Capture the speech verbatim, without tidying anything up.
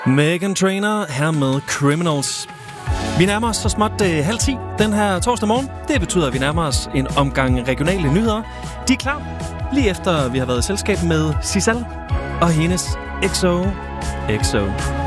Meghan Trainor her med Criminals. Vi nærmer os så småt øh, halv ti den her torsdag morgen. Det betyder, at vi nærmer os en omgang regionale nyheder. De er klar, lige efter vi har været i selskab med Sissal og hendes X O X O.